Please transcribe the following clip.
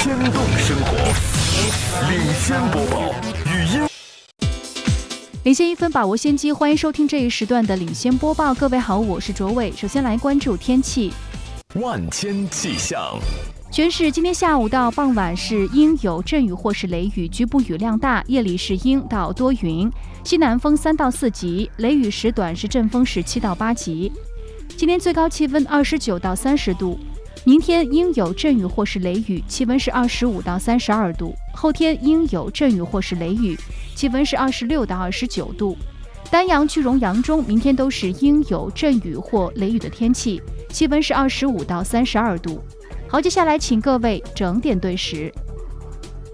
牵动生活，领先播报，语音。 领先1分，把握先机，欢迎收听这一时段的领先播报。各位好，我是卓伟。首先来关注天气。 万千气象。 全市今天下午到傍晚是阴有阵雨或是雷雨，局部雨量大；夜里是阴到多云，西南风3到4级，雷雨时短时阵风17到8级。今天最高气温29到30度，明天阴有阵雨或是雷雨，气温是25到32度；后天阴有阵雨或是雷雨，气温是26到29度。丹阳、句容、扬中明天都是阴有阵雨或雷雨的天气，气温是25到32度。好，接下来请各位整点对时。